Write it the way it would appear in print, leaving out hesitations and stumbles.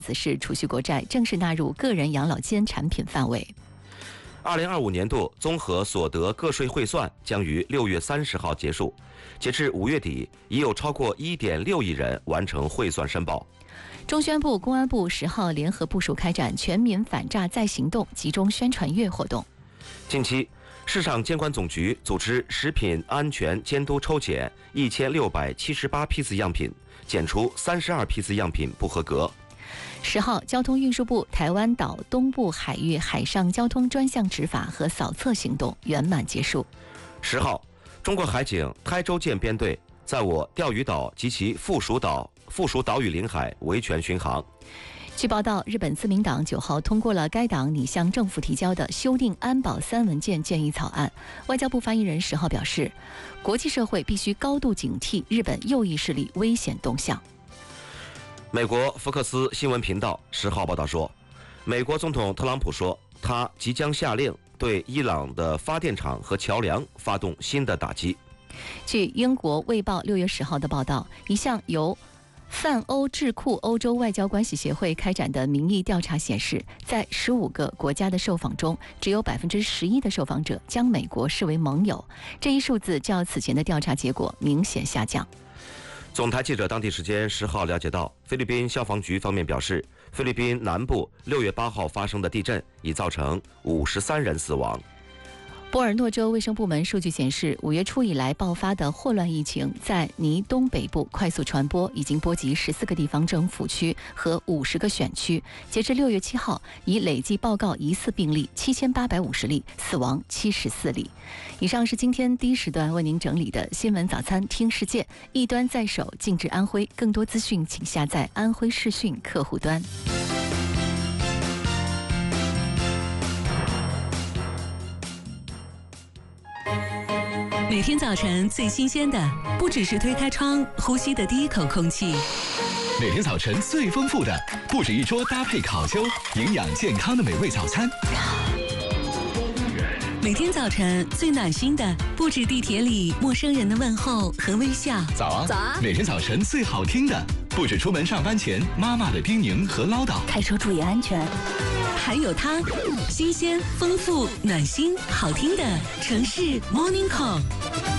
此次储蓄国债正式纳入个人养老金产品范围。 2025年度综合所得个税汇算将于6月30号结束，截至5月底，已有超过1.6亿人完成汇算申报。 中宣部、公安部10号联合部署开展全民反诈再行动集中宣传月活动。 近期，市场监管总局组织食品安全监督抽检1678批次样品，检出32批次样品不合格。 10号，交通运输部台湾岛东部海域海上交通专项执法和扫测行动圆满结束。 10号，中国海警台州舰编队在我钓鱼岛及其附属岛屿领海维权巡航。 据报道，日本自民党9号通过了该党拟向政府提交的修订安保3文件建议草案。外交部发言人10号表示，国际社会必须高度警惕日本右翼势力危险动向。 美国福克斯新闻频道10号报道说，美国总统特朗普说，他即将下令对伊朗的发电厂和桥梁发动新的打击。 据英国《卫报》6月10号的报道，一项由泛欧智库欧洲外交关系协会开展的民意调查显示，在15个国家的受访中，只有11%的受访者将美国视为盟友，这一数字较此前的调查结果明显下降。 总台记者当地时间10号了解到，菲律宾消防局方面表示，菲律宾南部6月8号发生的地震已造成53人死亡。 波尔诺州卫生部门数据显示，5月初以来爆发的霍乱疫情在尼东北部快速传播，已经波及14个地方政府区和50个选区。截至6月7号，已累计报告疑似病例7850例，死亡74例。以上是今天第一时段为您整理的新闻早餐听世界，一端在手，静至安徽。更多资讯请下载安徽视讯客户端。 每天早晨最新鲜的，不只是推开窗呼吸的第一口空气。 每天早晨最丰富的，不止一桌搭配烤秋、营养健康的美味早餐。 每天早晨最暖心的，不止地铁里陌生人的问候和微笑。 早啊，早啊！每天早晨最好听的，不止出门上班前妈妈的叮咛和唠叨。 开车注意安全。还有它，新鲜、丰富、暖心、好听的城市 Morning Call。